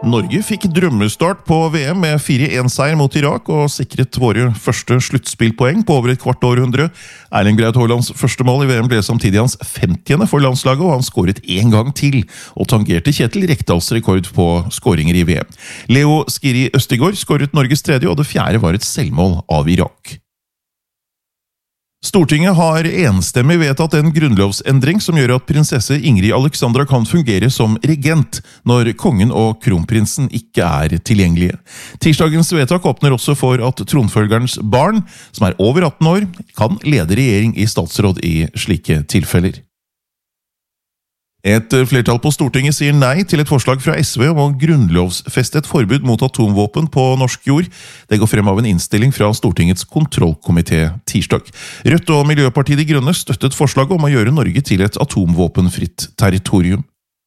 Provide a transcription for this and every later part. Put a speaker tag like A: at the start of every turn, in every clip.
A: Norge fikk drømmestart på VM med 4-1-seier mot Irak og sikret våre første sluttspillpoeng på over et kvart århundre. Erling Braut Haalands første mål i VM ble samtidig hans 50. for landslaget, og han skåret en gang til og tangerte Kjetil Rekdals rekord på skåringer i VM. Leo Skiri Østigård skåret Norges tredje, og det fjerde var et selvmål av Irak. Stortinget har enstemmig vedtatt en grunnlovsendring som gjør at prinsesse Ingrid Alexandra kan fungere som regent når kongen og kronprinsen ikke er tilgjengelige. Tirsdagens vedtak åpner også for at tronfølgerens barn, som er over 18 år, kan lede regjering i statsråd i slike tilfeller. Et flertall på Stortinget sier nei til et forslag fra SV om å grunnlovsfeste et forbud mot atomvåpen på norsk jord. Det går frem av en innstilling fra Stortingets kontrollkomité tirsdag. Rødt og Miljøpartiet De Grønne støttet forslaget om å gjøre Norge til et atomvåpenfritt territorium.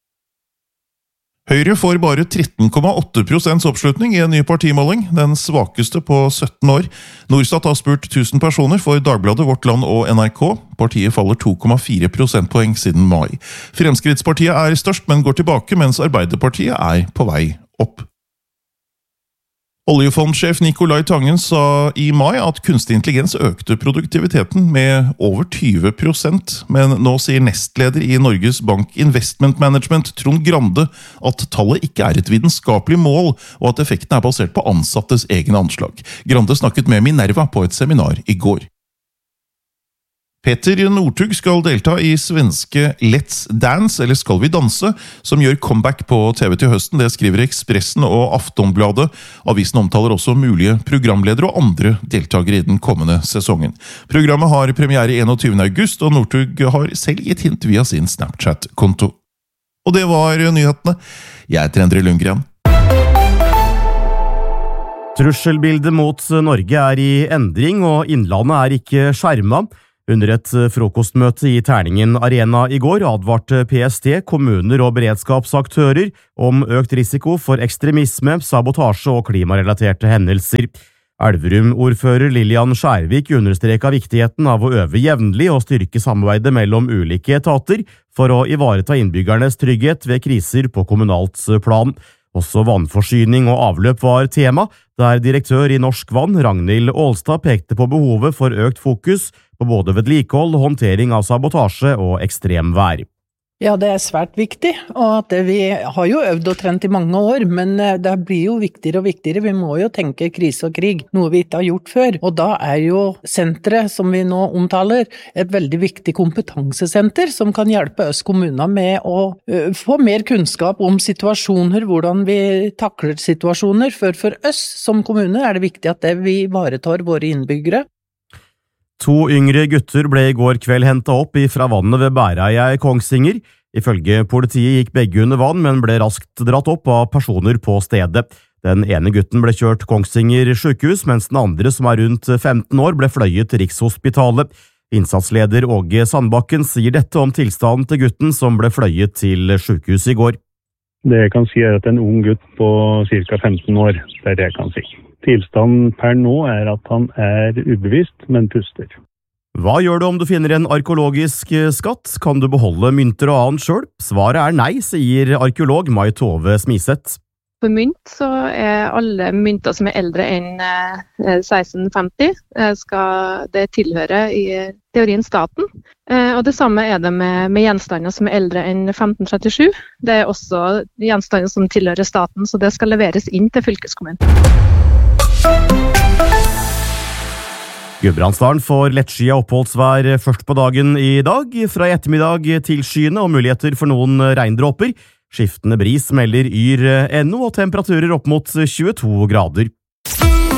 A: Høyre får bare 13,8% oppslutning i en ny partimåling, den svakeste på 17 år. Norstat har spurt 1000 personer for Dagbladet, Vårt Land og NRK. Partiet faller 2,4 prosentpoeng siden mai. Fremskrittspartiet er størst, men går tilbake, mens Arbeiderpartiet er på vei opp. Oljefondsjef Nicolai Tangen sa i mai at kunstig intelligens økte produktiviteten med over 20%, men nå sier nestleder i Norges Bank Investment Management, Trond Grande, at tallet ikke er et vitenskapelig mål, og at effekten er basert på ansattes egen anslag. Grande snakket med Minerva på et seminar i går. Petter Northug skal delta i svenske Let's Dance, eller Skal vi danse, som gjør comeback på TV til høsten. Det skriver Expressen og Aftonbladet. Avisen omtaler også mulige programledere og andre deltagere i den kommende sesongen. Programmet har premiere 21. august, og Northug har selv gitt hint via sin Snapchat-konto. Og det var nyhetene. Jeg heter Endre Lundgren.
B: Trusselbildet mot Norge er i endring, og Innlandet er ikke skjermet. Under et frokostmøte i Terningen Arena i går advarte PST, kommuner og beredskapsaktører om økt risiko for ekstremisme, sabotasje og klimarelaterte hendelser. Elverum-ordfører Lillian Skjærvik understreket viktigheten av å øve jevnlig og styrke samarbeidet mellom ulike etater for å ivareta innbyggernes trygghet ved kriser på kommunalt plan. Også vannforsyning og avløp var tema, der direktør i Norsk Vann, Ragnhild Aalstad, pekte på behovet for økt fokus på både vedlikehold, håndtering av sabotasje og ekstremvær.
C: Ja, det er svært viktig, og at vi har jo øvd og trent i mange år, men det blir jo viktigere og viktigere. Vi må jo tenke krise og krig, noe vi ikke har gjort før. Og da er jo senteret, som vi nå omtaler, et veldig viktig kompetansesenter som kan hjelpe oss kommuner med å få mer kunnskap om situasjoner, hvordan vi takler situasjoner. For oss som kommune er det viktig at vi ivaretar våre innbyggere.
B: 2 yngre gutter ble i går kveld hentet opp fra vannet ved Bæreia i Kongsvinger. Ifølge politiet gikk begge under vann, men ble raskt dratt opp av personer på stedet. Den ene gutten ble kjørt Kongsvinger sykehus, mens den andre, som er rundt 15 år, ble fløyet til Rikshospitalet. Innsatsleder Åge Sandbakken sier dette om tilstanden til gutten som ble fløyet til sykehus i går.
D: Det jeg kan si er at en ung gutt på ca. 15 år, det er det jeg kan si. Tilstanden per nå er at han er ubevisst, men puster.
B: Hva gjør du om du finner en arkeologisk skatt? Kan du beholde mynter og annet selv? Svaret er nei, sier arkeolog Mai Tove Smiseth.
E: For mynt så er alle mynter som er eldre enn 1650, skal det tilhøre i teorien staten. Og det samme er det med gjenstander som er eldre enn 1537. Det er også gjenstander som tilhører staten, så det skal leveres inn til fylkeskommunen.
B: Gudbrandsdalen får lettskyet oppholdsvær først på dagen i dag, fra i ettermiddag til skyene og muligheter for noen regndråper. Skiftende bris melder yr NO og temperaturer opp mot 22 grader.